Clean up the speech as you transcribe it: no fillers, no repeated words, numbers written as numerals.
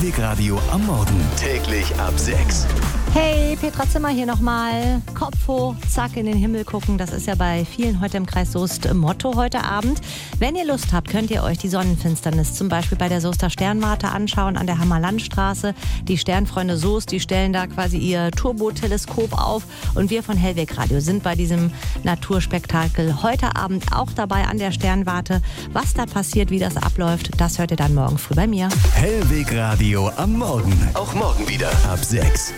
Hellweg Radio am Morgen. Täglich ab 6. Hey, Petra Zimmer hier nochmal. Kopf hoch, zack in den Himmel gucken. Das ist ja bei vielen heute im Kreis Soest Motto heute Abend. Wenn ihr Lust habt, könnt ihr euch die Sonnenfinsternis zum Beispiel bei der Soester Sternwarte anschauen an der Hammerlandstraße. Die Sternfreunde Soest, die stellen da quasi ihr Turbo-Teleskop auf. Und wir von Hellweg Radio sind bei diesem Naturspektakel heute Abend auch dabei an der Sternwarte. Was da passiert, wie das abläuft, das hört ihr dann morgen früh bei mir. Hellweg Radio am Morgen. Auch morgen wieder ab 6.